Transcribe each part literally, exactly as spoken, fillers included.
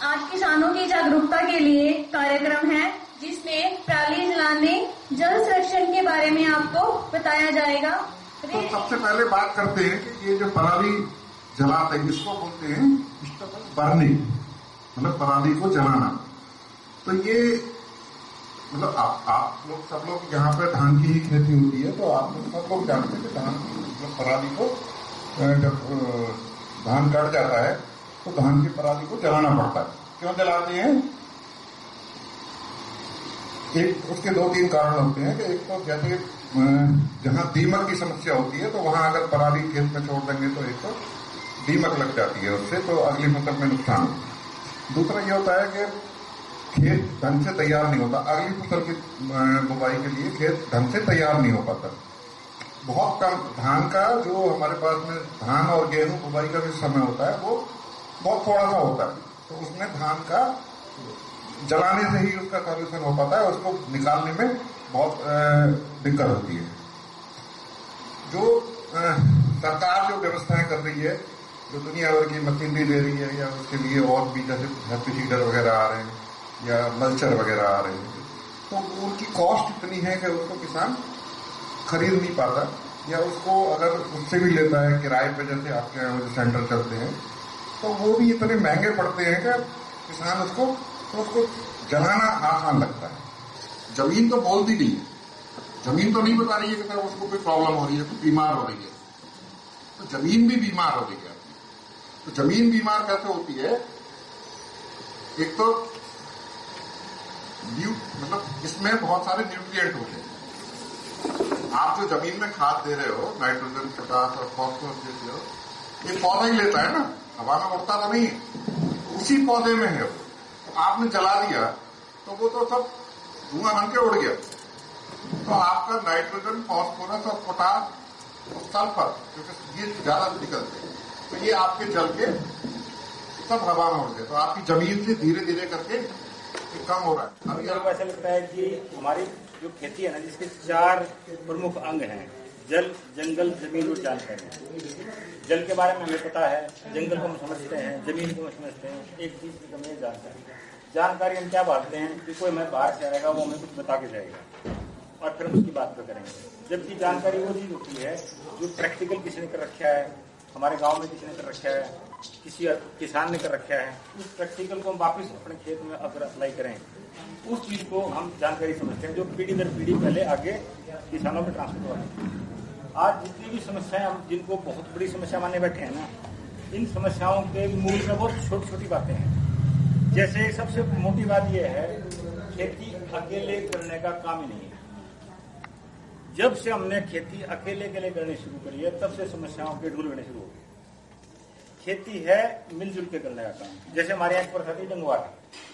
आज किसानों की जागरूकता के लिए कार्यक्रम है जिसमें पराली जलाने जल संरक्षण के बारे में आपको बताया जाएगा। तो सबसे पहले बात करते हैं कि ये जो पराली जलाते हैं इसको बोलते हैं बर्निंग, मतलब पराली को जलाना। तो ये मतलब आप आप लोग सब लोग यहाँ पे धान की ही खेती होती है तो आप लोग सब लोग जानते हैं कि धान मतलब पराली को जब धान कट जाता है तो धान की पराली को जलाना पड़ता है। क्यों जलाते हैं? एक उसके दो तीन कारण होते हैं कि एक तो जैसे जहां दीमक की समस्या होती है तो वहां अगर पराली खेत में छोड़ देंगे तो एक तो दीमक लग जाती है उससे, तो अगली फसल में नुकसान होता है। दूसरा ये होता है कि खेत ढंग से तैयार नहीं होता, अगली फसल की बुवाई के लिए खेत ढंग से तैयार नहीं हो पाता। बहुत कम धान का जो हमारे पास में धान और गेहूं बुवाई का जो समय होता है वो बहुत थोड़ा सा होता है, तो उसमें धान का जलाने से ही उसका सॉल्यूशन हो पाता है, उसको निकालने में बहुत दिक्कत होती है। जो आ, सरकार जो व्यवस्थाएं कर रही है, जो दुनिया भर की मशीनरी दे रही है या उसके लिए और भी जैसे हेर्बिसाइड वगैरह आ रहे हैं या मल्चर वगैरह आ रहे हैं, तो उनकी कॉस्ट इतनी है कि उसको किसान खरीद नहीं पाता, या उसको अगर उससे भी लेता है किराए पे, जैसे आपके यहाँ जो सेंटर चलते हैं, तो वो भी इतने महंगे पड़ते हैं कि किसान उसको तो उसको जलाना आसान लगता है। जमीन तो बोलती नहीं है, जमीन तो नहीं बता रही है कि सर उसको कोई प्रॉब्लम हो रही है, तो बीमार हो रही है, तो जमीन भी बीमार हो रही है। तो जमीन बीमार कैसे होती है? एक तो मतलब इसमें बहुत सारे न्यूट्रिएंट होते हैं। आप जो जमीन में खाद दे रहे हो, नाइट्रोजन, पोटास और फॉस्फोरस देते हो, ये पौधा ही लेता है ना, हवा में उड़ता तो नहीं है, उसी पौधे में है वो। तो आपने जला दिया तो वो तो सब धुआं बन के उड़ गया, तो आपका नाइट्रोजन, फॉस्फोरस और पोटास और सल्फर, क्योंकि ये ज्यादा निकलते हैं, तो ये आपके जल के सब हवा में उड़ गए, तो आपकी जमीन से धीरे धीरे करके कम हो रहा है। अभी आपको ऐसा लगता है कि हमारी जो खेती है ना, जिसके चार प्रमुख अंग हैं, जल, जंगल, जमीन और जानकारी। जल के बारे में हमें पता है, जंगल को हम समझते हैं, जमीन को हम समझते हैं, एक चीज की कमी है जानकारी। जानकारी हम क्या बांटते हैं कि कोई हमें बाहर से आएगा, वो हमें कुछ बता के जाएगा और फिर हम उसकी बात पे करेंगे। जबकि जानकारी वो चीज होती है जो प्रैक्टिकल किसी ने कर रखा है, हमारे गांव में किसी ने कर रखा है, किसी किसान ने कर रखा है, उस प्रैक्टिकल को हम वापस अपने खेत में अगर अप्लाई करें, उस चीज को हम जानकारी समझते हैं, जो पीढ़ी दर पीढ़ी पहले आगे किसानों में ट्रांसफर हुआ है। आज जितनी भी समस्याएं हम जिनको बहुत बड़ी समस्या माने बैठे हैं ना, इन समस्याओं के मूल में बहुत छोटी छोटी बातें हैं। जैसे सबसे मोटी बात यह है, खेती अकेले करने का काम ही नहीं है। जब से हमने खेती अकेले अकेले करनी शुरू करी है, तब से समस्याओं के ढूल बने शुरू हो गए। खेती है मिलजुल के करने का काम। जैसे हमारे यहाँ पर था जंगवार,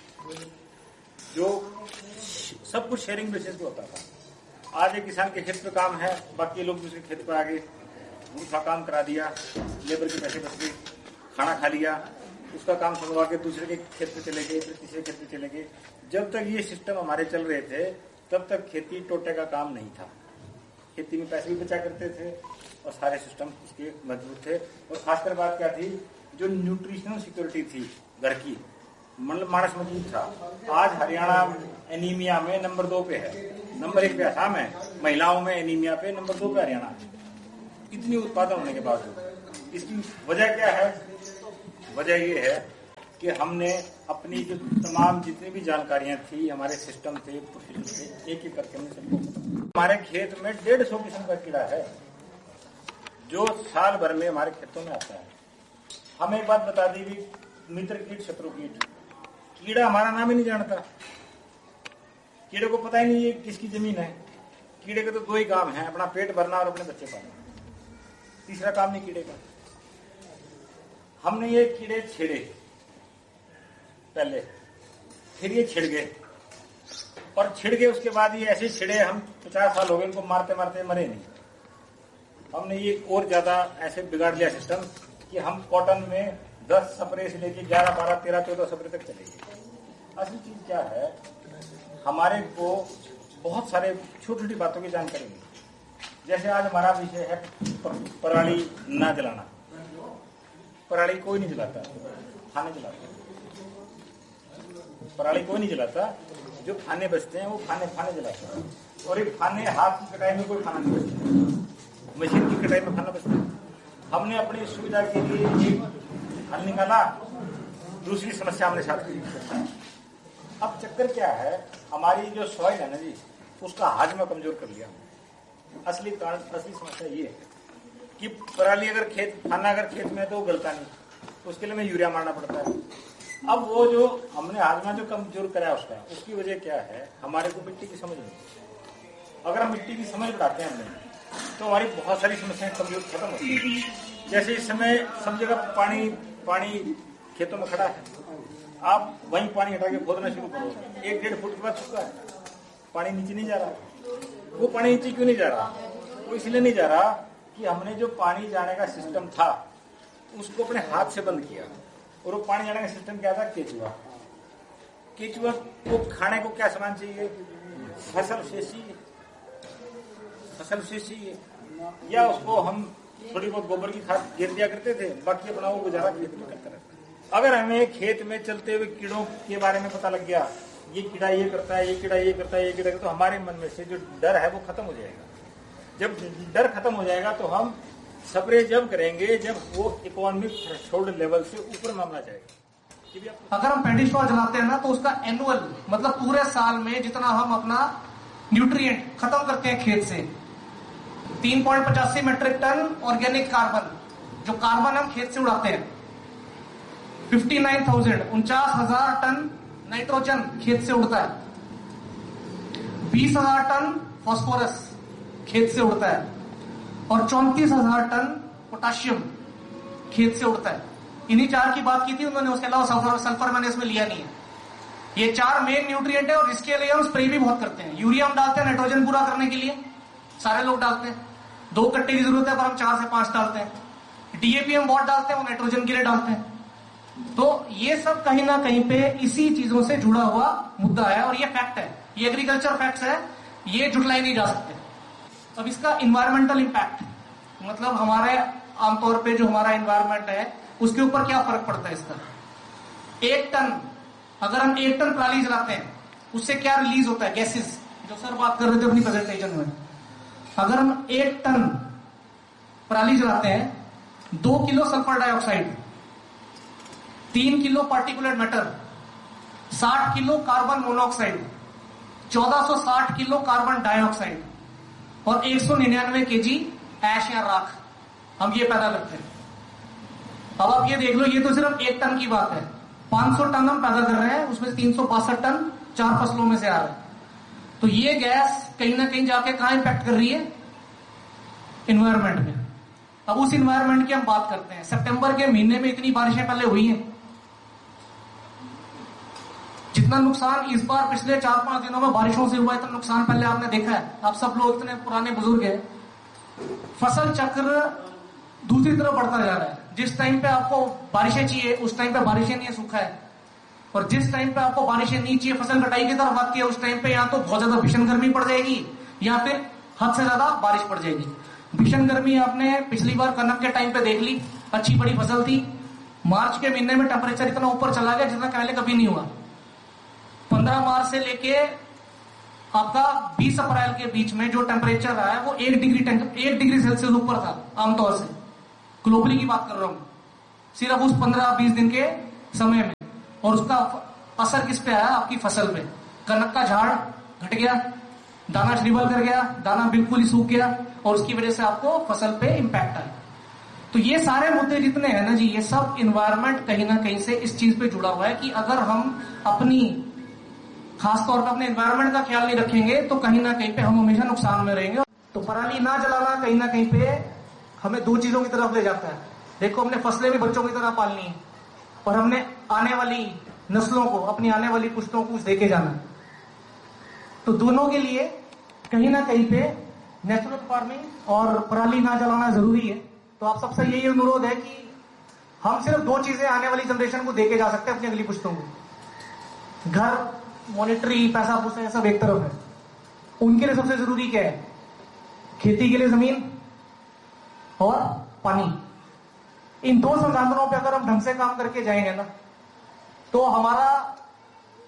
जो सब कुछ शेयरिंग बेसिस पे होता था। आज एक किसान के खेत पे काम है, बाकी लोग दूसरे खेत पर आ गए, दूसरा काम करा दिया, लेबर के पैसे बच गए, खाना खा लिया, उसका काम समझवा के दूसरे के खेत पे चले गए, फिर तीसरे खेत पे चले गए। जब तक ये सिस्टम हमारे चल रहे थे, तब तक खेती टोटे का काम नहीं था। खेती में पैसे भी बचा करते थे और सारे सिस्टम उसके मजबूत थे। और खासकर बात क्या थी, जो न्यूट्रिशनल सिक्योरिटी थी घर की, मतलब मानस मजबूत था। आज हरियाणा एनीमिया में नंबर दो पे है, नंबर एक पे असम है, महिलाओं में एनीमिया पे नंबर दो पे हरियाणा है, इतनी उत्पादन होने के बावजूद। इसकी वजह क्या है? वजह ये है कि हमने अपनी जो तमाम जितनी भी जानकारियां थी, हमारे सिस्टम थे, प्रोसीजर थे, एक एक करके हमने सबको। हमारे खेत में डेढ़ सौ किस्म का कीड़ा है जो साल भर में हमारे खेतों में आता है। हम एक बात बता दी, मित्र कीट, शत्रु कीट। कीड़ा हमारा नाम ही नहीं जानता, कीड़े को पता ही नहीं ये किसकी जमीन है। कीड़े के तो दो ही काम है, अपना पेट भरना और अपने बच्चे पालना, तीसरा काम नहीं कीड़े का। हमने ये कीड़े छेड़े पहले, फिर ये छिड़ गए, और छिड़ गए उसके बाद ये ऐसे छिड़े, हम पचास साल हो गए इनको मारते मारते मरे नहीं। हमने ये और ज्यादा ऐसे बिगाड़ लिया सिस्टम कि हम कॉटन में दस स्प्रे से लेके ग्यारह बारह तेरह चौदह स्प्रे तक चले गए। असल चीज क्या है, हमारे को बहुत सारे छोटी छोटी बातों की जानकारी मिली। जैसे आज हमारा विषय है पराली ना जलाना। पराली कोई नहीं जलाता, खाने जलाते। पराली कोई नहीं जलाता, जो खाने बचते हैं वो खाने खाने जलाते हैं। और एक खाने हाथ की कटाई में कोई खाना नहीं बचता, मशीन की कटाई में खाना बचता है। हमने अपनी सुविधा के लिए एक हल निकाला, दूसरी समस्या हमने साथ की। अब चक्कर क्या है, हमारी जो सॉइल है ना जी, उसका हाजमा कमजोर कर लिया। असली कारण, असली समस्या ये है कि पराली अगर खेत खाना अगर खेत में है तो वो गलता नहीं, उसके लिए हमें यूरिया मारना पड़ता है। अब वो जो हमने हाजमा जो कमजोर कराया उसका, उसकी वजह क्या है, हमारे को मिट्टी की समझ नहीं। अगर हम मिट्टी की समझ बढ़ाते हैं हमने, तो हमारी बहुत सारी समस्याएं कमजोर खत्म होती है। जैसे इस समय सब जगह पानी पानी खेतों में खड़ा है, आप वहीं पानी हटा के खोदना शुरू करो, एक डेढ़ फुट के बाद चुका है, पानी नीचे नहीं जा रहा। वो पानी नीचे क्यों नहीं जा रहा? वो इसलिए नहीं जा रहा कि हमने जो पानी जाने का सिस्टम था उसको अपने हाथ से बंद किया। और वो पानी जाने का सिस्टम क्या था? केचुआ। केचुआ को खाने को क्या सामान चाहिए? फसल शेषी, फसल शेषी, या उसको हम थोड़ी बहुत गोबर की खाद गिर दिया करते थे, बाकी अपना वो गुजारा खेत में करता रहता। अगर हमें खेत में चलते हुए कीड़ों के बारे में पता लग गया, ये कीड़ा ये करता है, ये कीड़ा ये करता है, ये कीड़ा, तो हमारे मन में से जो डर है वो खत्म हो जाएगा। जब डर खत्म हो जाएगा तो हम स्प्रे जब करेंगे जब वो इकोनॉमिक थ्रेशोल्ड लेवल से ऊपर मामला जाएगा। अगर हम पेडिस्टॉल जलाते हैं ना, तो उसका एनुअल मतलब पूरे साल में जितना हम अपना न्यूट्रिएंट खत्म करते हैं खेत से, तीन पॉइंट पचासी मीट्रिक टन ऑर्गेनिक कार्बन, जो कार्बन हम खेत से उड़ाते हैं, फिफ्टी नाइन थाउजेंड उनचास हजार टन नाइट्रोजन खेत से उड़ता है, बीस हजार टन फास्फोरस खेत से उड़ता है, और चौंतीस हजार टन पोटाशियम खेत से उड़ता है। इन्हीं चार की बात की थी उन्होंने, उसके अलावा सल्फर सल्फर मैंने इसमें लिया नहीं है। ये चार मेन न्यूट्रिएंट है, और इसके लिए हम स्प्रे भी बहुत करते हैं। यूरिया हम डालते हैं नाइट्रोजन पूरा करने के लिए, सारे लोग डालते हैं, दो कट्टे की जरूरत है पर हम चार से पांच डालते हैं। डीएपी हम बहुत डालते हैं, वो नाइट्रोजन के लिए डालते हैं। तो ये सब कहीं ना कहीं पे इसी चीजों से जुड़ा हुआ मुद्दा है, और ये फैक्ट है, ये एग्रीकल्चर फैक्ट्स है, ये जुटलाई नहीं जा सकते। अब इसका इन्वायरमेंटल इम्पैक्ट, मतलब हमारे आमतौर पे जो हमारा इन्वायरमेंट है उसके ऊपर क्या फर्क पड़ता है इसका। एक टन, अगर हम एक टन पराली जलाते हैं उससे क्या रिलीज होता है, गैसेस, जो सर बात कर रहे थे अपनी प्रेजेंटेशन में। अगर हम एक टन पराली जलाते हैं, दो किलो सल्फर डाइऑक्साइड, तीन किलो पार्टिकुलेट मैटर, साठ किलो कार्बन मोनोऑक्साइड, चौदह सौ साठ किलो कार्बन डाइऑक्साइड, और एक सौ निन्यानवे के जी ऐश या राख हम ये पैदा करते हैं। अब आप ये देख लो, ये तो सिर्फ एक टन की बात है, पांच सौ टन हम पैदा कर रहे हैं, उसमें तीन सौ बासठ टन चार फसलों में से आ रहा है। तो ये गैस कहीं ना कहीं जाके कहां इंपैक्ट कर रही है? इन्वायरमेंट में। अब उस इन्वायरमेंट की हम बात करते हैं, सितंबर के महीने में इतनी बारिशें पहले हुई हैं, जितना नुकसान इस बार पिछले चार पांच दिनों में बारिशों से हुआ, इतना नुकसान पहले आपने देखा है। आप सब लोग इतने पुराने बुजुर्ग हैं। फसल चक्र दूसरी तरफ बढ़ता जा रहा है। जिस टाइम पे आपको बारिशें चाहिए उस टाइम पे बारिशें नहीं है, सूखा है, और जिस टाइम पे आपको बारिशें नहीं चाहिए, फसल कटाई की तरफ आती है, उस टाइम पे या तो बहुत ज्यादा भीषण गर्मी पड़ जाएगी या फिर हद से ज्यादा बारिश पड़ जाएगी। भीषण गर्मी आपने पिछली बार कनक के टाइम पे देख ली, अच्छी बड़ी फसल थी, मार्च के महीने में टेम्परेचर इतना ऊपर चला गया जितना पहले कभी नहीं हुआ। पंद्रह मार्च से लेके आपका बीस अप्रैल के बीच में जो टेम्परेचर रहा है वो एक डिग्री एक डिग्री सेल्सियस ऊपर था आमतौर से, ग्लोबली की बात कर रहा हूं, सिर्फ उस पंद्रह बीस दिन के समय में। और उसका असर किस पे आया? आपकी फसल पे। कनक का झाड़ घट गया, दाना श्रिबल कर गया, दाना बिल्कुल ही सूख गया, और उसकी वजह से आपको फसल पे इंपैक्ट आया। तो ये सारे मुद्दे जितने हैं ना जी, ये सब इन्वायरमेंट कहीं ना कहीं से इस चीज पे जुड़ा हुआ है कि अगर हम अपनी खासतौर पर अपने एनवायरनमेंट का ख्याल नहीं रखेंगे तो कहीं ना कहीं पे हम हमेशा नुकसान में रहेंगे। तो पराली ना जलाना कहीं ना कहीं पे हमें दो चीजों की तरफ ले जाता है। देखो, हमने फसलें भी बच्चों की तरह पालनी है, और हमने आने वाली नस्लों को, अपनी आने वाली पुश्तों को देके जाना है। तो दोनों के लिए कहीं ना कहीं पे नेचुरल फार्मिंग और पराली ना जलाना जरूरी है। तो आप सबसे यही अनुरोध है कि हम सिर्फ दो चीजें आने वाली जनरेशन को देके जा सकते हैं, अपनी अगली पुश्तों को। घर, मॉनिटरी, पैसा पूसा, सब एक तरफ है। उनके लिए सबसे जरूरी क्या है? खेती के लिए जमीन और पानी। इन दो संसाधनों पे अगर हम ढंग से काम करके जाएंगे ना, तो हमारा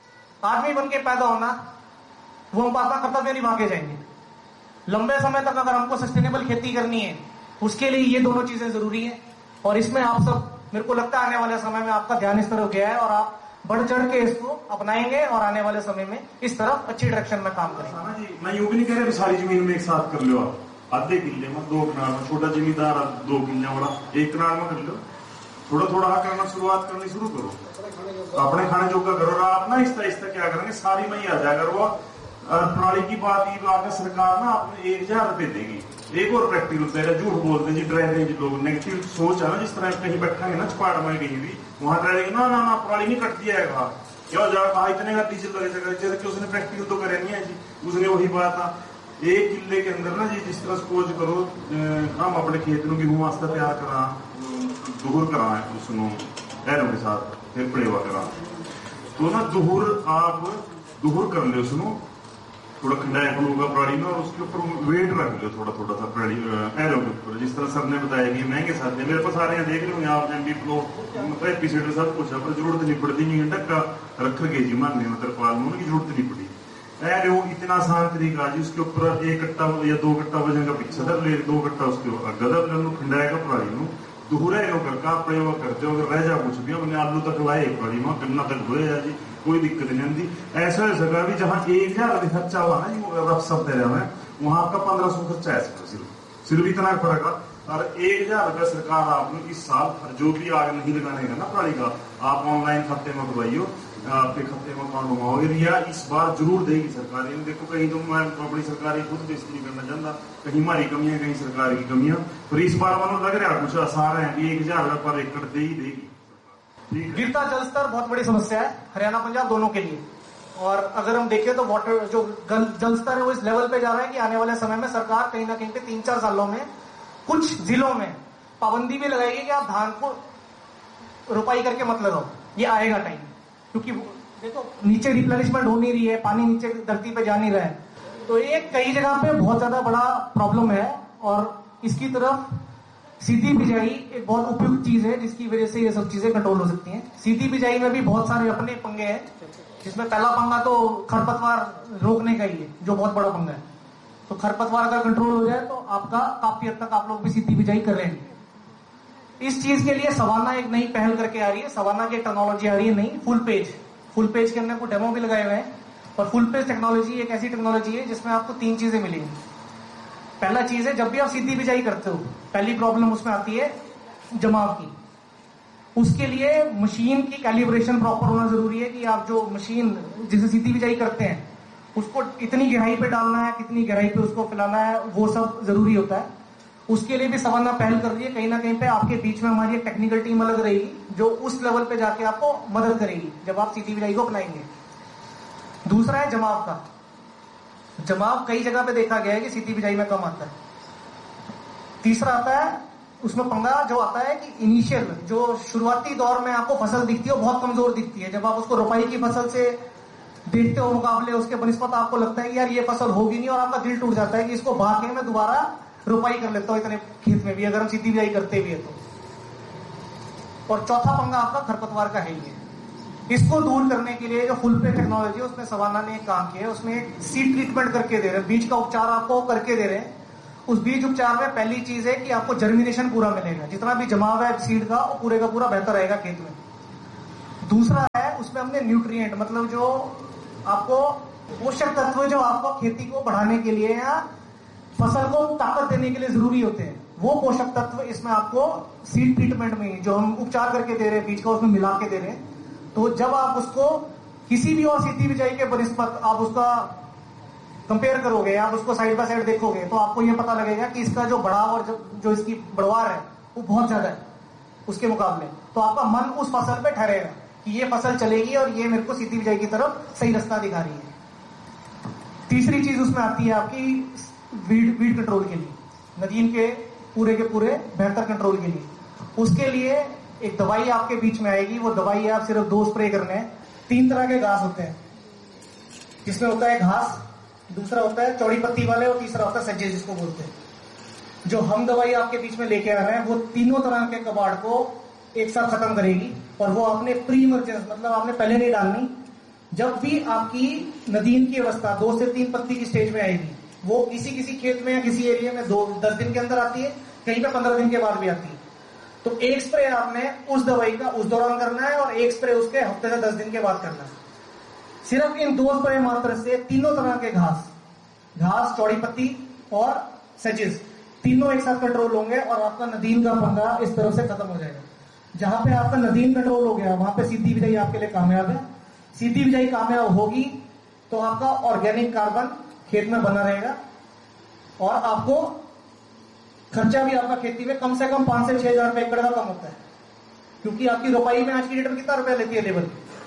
आदमी बन के पैदा होना, वो हम अपना कर्तव्य निभा के जाएंगे। लंबे समय तक अगर हमको सस्टेनेबल खेती करनी है, उसके लिए ये दोनों चीजें जरूरी है। और इसमें आप सब, मेरे को लगता है आने वाले समय में आपका ध्यान इस तरफ गया है और आप बढ़ चढ़ के इसको अपनाएंगे और आने वाले समय में इस तरफ अच्छी डायरेक्शन में काम करेंगे। जी, मैं यूं भी नहीं कह रहा सारी जमीन में एक साथ कर लो, आप आधे किले में, दो कनाल में, छोटा जमींदार दो किले वाला एक कनाल में कर लो, थोड़ा थोड़ा करना शुरुआत करनी शुरू करो, अपने खाने जोगा करो। और आप ना इस तरह इस तरह क्या करेंगे, सारी में ही आ जाएगा। वो प्रणाली की बात ये आगे सरकार ना आपने एक हजार रुपए देगी। एक और प्रैक्टिकल होता है, झूठ बोलते हैं जी, ड्रेनेज लोग नेगेटिव सोच है ना, जिस तरह कहीं बैठा है ना चपाड़ में कहीं भी, वहां ड्रेनेज ना ना ना प्रणाली नहीं कट दिया है, क्या हो जाएगा, इतने का डीजल लगे जाएगा, जैसे कि उसने प्रैक्टिकल तो करे नहीं है जी। उसने वही बात था, एक किले के अंदर ना जी, जिस तरह सपोज करो हम अपने खेत में गेहूं वास्ता तैयार करा, दुहर करा है उसनो एरों के साथ, फिर पड़ेवा करा, तो ना दुहर आप दुहर कर ले उसनो थोड़ा खंडाया होगा प्रणाली में, और उसके ऊपर वेट रख लो थोड़ा थोड़ा सा प्रणाली एरो के ऊपर, जिस तरह सर ने बताया कि महंगे साथ में मेरे पास आ रहे हैं, देख रहे हो आप एम बी फ्लो मतलब एपिसोड सब कुछ है, पर जरूरत नहीं पड़ती, नहीं ढक्का रख के जी मानने में तरपाल में उनकी जरूरत नहीं पड़ी। एरो इतना आसान तरीका जी, उसके ऊपर एक कट्टा या दो कट्टा वजन का पीछे दर ले, दो कट्टा उसके गदर कर लो, खंडाया का प्रणाली में दोहरा एरो करके प्रयोग करते हो, अगर रह जा कुछ भी हमने आलू तक लाए प्रणाली में, गन्ना तक धोए जा जी, कोई दिक्कत नहीं आती। ऐसा हो सका भी जहां एक हजार खर्चा हुआ ना जी रफ सब दे रहे हैं, वहां आपका पंद्रह सौ खर्चा है सिर्फ सिर्फ इतना फर्क है। और एक हजार रुपया सरकार आपने इस साल जो भी आग नहीं लगाने का ना प्रणाली का, आप ऑनलाइन खाते में खुलवाइयो, आपके खाते में अकाउंट मंगवाओ, या इस बार जरूर देगी सरकार। देखो कहीं तो मैं अपनी सरकार खुद बेइज्जती नहीं करना चाहता, कहीं हमारी कमियां कहीं सरकार की कमियां, पर इस बार मानो लग रहा कुछ आसार है कि एक हजार रुपया पर एकड़ दे ही देगी। गिरता जल स्तर बहुत बड़ी समस्या है हरियाणा पंजाब दोनों के लिए। और अगर हम देखें तो वाटर जो जल स्तर है वो इस लेवल पे जा रहा है कि आने वाले समय में सरकार कहीं ना कहीं पे तीन चार सालों में कुछ जिलों में पाबंदी भी लगाएगी कि आप धान को रोपाई करके मत लगाओ, ये आएगा टाइम। क्योंकि देखो नीचे रिप्लेनिशमेंट हो नहीं रही है, पानी नीचे धरती पे जा नहीं रहा है, तो ये कई जगह पे बहुत ज्यादा बड़ा प्रॉब्लम है। और इसकी तरफ सीधी बिजाई एक बहुत उपयुक्त चीज है, जिसकी वजह से ये सब चीजें कंट्रोल हो सकती हैं। सीधी बिजाई में भी बहुत सारे अपने पंगे हैं, जिसमें पहला पंगा तो खरपतवार रोकने का ही है, जो बहुत बड़ा पंगा है। तो खरपतवार अगर कंट्रोल हो जाए तो आपका काफी हद तक आप लोग भी सीधी बिजाई कर रहे हैं। इस चीज के लिए सवाना एक नई पहल करके आ रही है, सवाना की टेक्नोलॉजी आ रही है नई, फुल पेज। फुल पेज के अंदर कुछ डेमो भी लगाए हुए हैं। और फुल पेज टेक्नोलॉजी एक ऐसी टेक्नोलॉजी है जिसमें आपको तीन चीजें मिलेंगी। पहला चीज है, जब भी आप सीधी बिजाई करते हो, पहली प्रॉब्लम उसमें आती है जमाव की। उसके लिए मशीन की कैलिब्रेशन प्रॉपर होना जरूरी है कि आप जो मशीन जिसे सीधी बिजाई करते हैं उसको इतनी गहराई पे डालना है, कितनी गहराई पे उसको फैलाना है, वो सब जरूरी होता है। उसके लिए भी सवाना पहल कर रही है। कहीं ना कहीं पे आपके बीच में हमारी एक टेक्निकल टीम अलग रहेगी जो उस लेवल पे जाके आपको मदद करेगी जब आप सीधी बिजाई को अपनाएंगे। दूसरा है जमाव का। जमाव कई जगह पे देखा गया है कि सीधी बिजाई में कम आता है। तीसरा आता है उसमें पंगा जो आता है कि इनिशियल जो शुरुआती दौर में आपको फसल दिखती है वो बहुत कमजोर दिखती है। जब आप उसको रोपाई की फसल से देखते हो मुकाबले उसके बनिस्बत आपको लगता है कि यार ये फसल होगी नहीं, और आपका दिल टूट जाता है कि इसको बहा के मैं दोबारा रोपाई कर लेता हूं इतने खेत में भी, अगर हम सीधी बिजाई करते भी है तो। और चौथा पंगा आपका खरपतवार का है ही है। इसको दूर करने के लिए जो फुल पे टेक्नोलॉजी है उसमें सवाना ने एक काम किया है, उसमें एक सीड ट्रीटमेंट करके दे रहे हैं, बीज का उपचार आपको करके दे रहे हैं। उस बीज उपचार में पहली चीज है कि आपको जर्मिनेशन पूरा मिलेगा, जितना भी जमाव है सीड का वो पूरे का पूरा बेहतर रहेगा खेत में। दूसरा है उसमें हमने न्यूट्रिएंट मतलब जो आपको पोषक तत्व जो आपको खेती को बढ़ाने के लिए या फसल को ताकत देने के लिए जरूरी होते हैं, वो पोषक तत्व इसमें आपको सीड ट्रीटमेंट में जो हम उपचार करके दे रहे हैं बीज का उसमें मिला के दे रहे हैं। तो जब आप उसको किसी भी और सीधी बिजाई के बनिस्बत आप उसका कंपेयर करोगे, आप उसको साइड बाय साइड देखोगे तो आपको यह पता लगेगा कि इसका जो बढ़ाव और जो, जो इसकी बढ़वार है वो बहुत ज्यादा है उसके मुकाबले। तो आपका मन उस फसल पे ठहरेगा कि ये फसल चलेगी और ये मेरे को सीधी बिजाई की तरफ सही रास्ता दिखा रही है। तीसरी चीज उसमें आती है आपकी वीड वीड कंट्रोल के लिए, नदीम के पूरे के पूरे बेहतर कंट्रोल के लिए। उसके लिए एक दवाई आपके बीच में आएगी, वो दवाई आप सिर्फ दो स्प्रे करने हैं। तीन तरह के घास होते हैं, जिसमें होता है घास, दूसरा होता है चौड़ी पत्ती वाले और तीसरा होता है सज्जे जिसको बोलते हैं। जो हम दवाई आपके बीच में लेके आ रहे हैं वो तीनों तरह के कबाड़ को एक साथ खत्म करेगी और वो आपने प्री इमरजेंस मतलब आपने पहले नहीं डालनी, जब भी आपकी नदीम की अवस्था दो से तीन पत्ती की स्टेज में आएगी, वो किसी किसी खेत में या किसी एरिया में दो दस दिन के अंदर आती है, कहीं पे पंद्रह दिन के बाद भी आती है। तो एक स्प्रे आपने उस दवाई का उस दौरान करना है और एक स्प्रे उसके हफ्ते से दस दिन के बाद करना है। सिर्फ इन दो स्प्रे मात्र से तीनों तरह के घास घास चौड़ी पत्ती और सेजेस तीनों एक साथ कंट्रोल होंगे और आपका नदीम का पंगा इस तरफ से खत्म हो जाएगा। जहां पे आपका नदीम कंट्रोल हो गया, वहां पे सीधी बिजाई आपके लिए कामयाब है। सीधी बिजाई कामयाब होगी तो आपका ऑर्गेनिक कार्बन खेत में बना रहेगा और आपको खर्चा भी आपका खेती में कम से कम पांच से छह हजार रुपए एकड़ का कम होता है, क्योंकि आपकी रोपाई में आज की डेट में कितना रुपया लेती है लेबर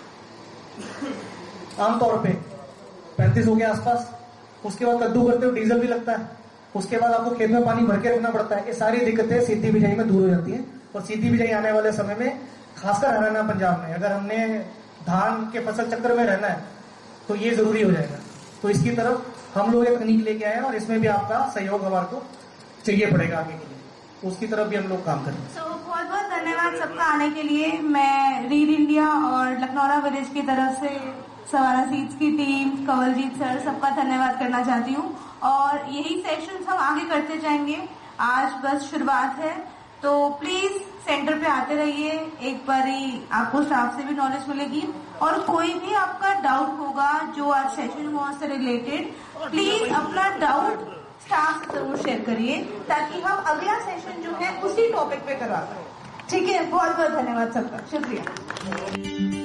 आमतौर पे पैंतीस हो गया आसपास। उसके बाद कद्दू करते हो डीजल भी लगता है, उसके बाद आपको खेत में पानी भर के रखना पड़ता है। ये सारी दिक्कतें सीधी बिजाई में दूर हो जाती है। और सीधी बिजाई आने वाले समय में खासकर हरियाणा पंजाब में अगर हमने धान के फसल चक्र में रहना है तो ये जरूरी हो जाएगा। तो इसकी तरफ हम लोग ये तकनीक लेके आए हैं और इसमें भी आपका सहयोग हमारे को चाहिए पड़ेगा आगे के लिए, उसकी तरफ भी हम लोग काम करेंगे। तो बहुत बहुत धन्यवाद सबका आने के लिए। मैं रीड इंडिया और लखनौरा विलेज की तरफ से सवारा सीड्स की टीम, कंवलजीत सर, सबका धन्यवाद करना चाहती हूँ। और यही सेशन हम आगे करते जाएंगे, आज बस शुरुआत है। तो प्लीज सेंटर पे आते रहिए, एक बार ही आपको स्टाफ से भी नॉलेज मिलेगी। और कोई भी आपका डाउट होगा जो आज सेशन हुआ से रिलेटेड, प्लीज अपना डाउट स्टाफ से जरूर शेयर करिए ताकि हम अगला सेशन जो है उसी टॉपिक पे करवा पाए। ठीक है, बहुत बहुत धन्यवाद सबका, शुक्रिया।